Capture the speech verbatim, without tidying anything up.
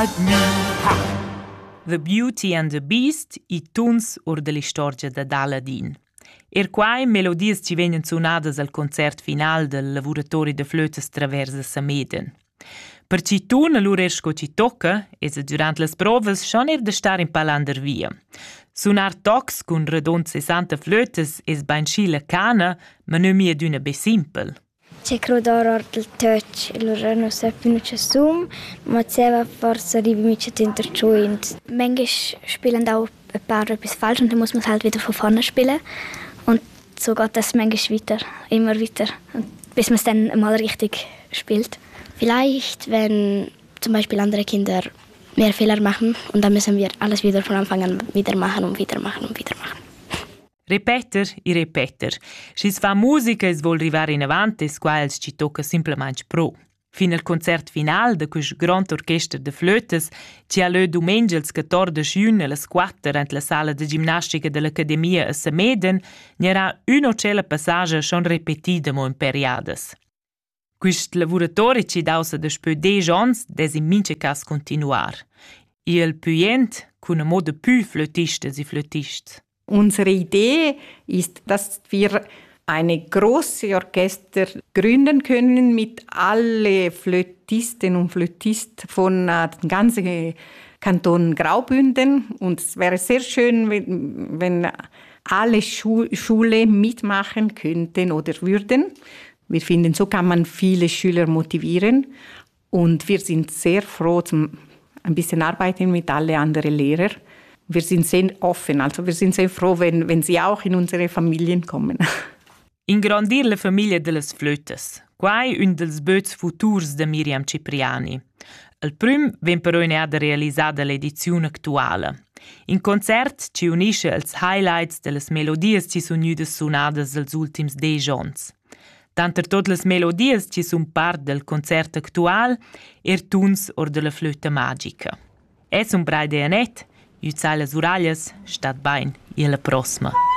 like me. Ha! The Beauty and the Beast, i tuns ur de l'istorgia da Aladdin. Er quai melodies ci vegnan sunadas al concert final del lavuratori de flötes traversa Sameden. Per ci tun all'ur er sco ci tocca, es durant las provas schon er de star in palander via. Sunar tocs cun redond sessanta flötes es bain scila cana, ma non mi ad una be simpel. C'è crodoro del touch, allora non so più non c'è zoom, ma c'è forse arrivi mi c'è dentro joint. Manchmal spielen auch ein paar etwas falsch und dann muss man es halt wieder von vorne spielen. Und so geht das manchmal weiter, immer weiter, bis man es dann mal richtig spielt. Vielleicht, wenn zum Beispiel andere Kinder mehr Fehler machen und dann müssen wir alles wieder von Anfang an wieder machen und wieder machen und wieder machen. Repeter e repeter. Schis fa musica es vol rivar in avanti, quals ci tocca simplement pro. Fin al concert final de quis grand orchester de flötes, ci ha le dumengels catordici giugno alle quattro ent la sala de gimnastica de l'Academia a Sameden, n'era una cella passaggia schon repetida mo in periades. Quist lavuratori ci dausa de spö dec ans des in mince cas continuar. E el puient cun a mo de pü flötistes e flötists. Unsere Idee ist, dass wir eine große Orchester gründen können mit alle Flötisten und Flötisten von äh, dem ganzen Kanton Graubünden. Und es wäre sehr schön, wenn, wenn alle Schu- Schulen mitmachen könnten oder würden. Wir finden, so kann man viele Schüler motivieren. Und wir sind sehr froh, zum ein bisschen arbeiten mit allen anderen Lehrern. Wir sind sehr offen, also wir sind sehr froh, wenn, wenn sie auch in unsere Familien kommen. Ingrandir la famiglia de las flötes. Quai un dels böts futurs de Miriam Cipriani. El prüm ven però in ada realisada l'edizione actuala. In concert ci unisce als highlights de las melodies ci sun gnüdas sunadas als ultims dec ans. Tanter tot las melodies ci sun part del concert actual er tuns or de la flöta magica. Es un brai de anet, Iuzzai las urallas, stat bain, e alla prossima.